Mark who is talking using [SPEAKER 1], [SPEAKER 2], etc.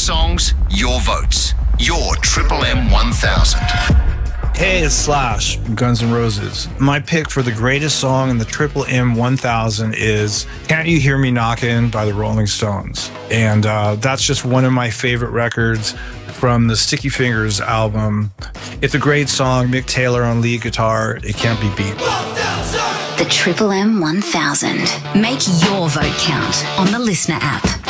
[SPEAKER 1] songs, your votes. Your Triple M 1000.
[SPEAKER 2] Hey, it's Slash from Guns N' Roses. My pick for the greatest song in the Triple M 1000 is Can't You Hear Me Knockin' by the Rolling Stones. And that's just one of my favorite records from the Sticky Fingers album. It's a great song. Mick Taylor on lead guitar. It can't be beat.
[SPEAKER 3] The Triple M 1000. Make your vote count on the Listener app.